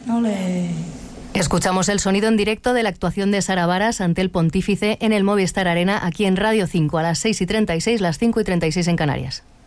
Ole. Escuchamos el sonido en directo de la actuación de Sara Varas ante el Pontífice en el Movistar Arena, aquí en Radio 5, a las 6:36, las 5:36 en Canarias.